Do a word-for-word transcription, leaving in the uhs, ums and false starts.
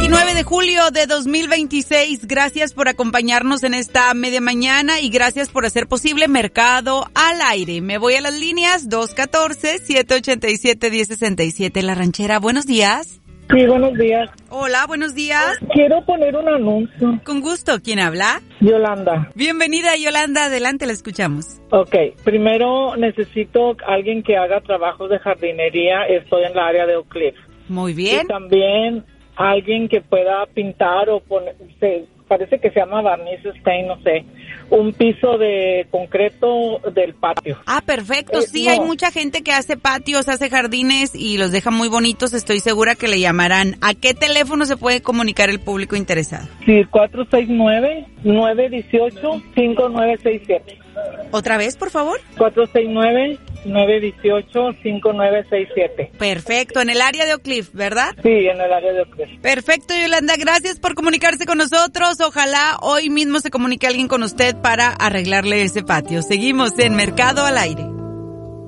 veintinueve de julio de dos mil veintiséis. Gracias por acompañarnos en esta media mañana y gracias por hacer posible Mercado al Aire. Me voy a las líneas dos uno cuatro, siete ocho siete, uno cero seis siete. La Ranchera, buenos días. Sí, buenos días. Hola, buenos días. Quiero poner un anuncio. Con gusto. ¿Quién habla? Yolanda. Bienvenida, Yolanda. Adelante, la escuchamos. Ok, primero necesito alguien que haga trabajos de jardinería. Estoy en la área de Oak Cliff. Muy bien. Y también alguien que pueda pintar o poner, se, parece que se llama barniz stain, no sé, un piso de concreto del patio. Ah, perfecto. Eh, sí, no. hay mucha gente que hace patios, hace jardines y los deja muy bonitos. Estoy segura que le llamarán. ¿A qué teléfono se puede comunicar el público interesado? Sí, cuatro seis nueve, nueve uno ocho, cinco nueve seis siete. ¿Otra vez, por favor? cuatro seis nueve, nueve uno ocho, cinco nueve seis siete. Perfecto, en el área de Oak Cliff, ¿verdad? Sí, en el área de Oak Cliff. Perfecto, Yolanda, gracias por comunicarse con nosotros. Ojalá hoy mismo se comunique alguien con usted para arreglarle ese patio. Seguimos en Mercado al Aire.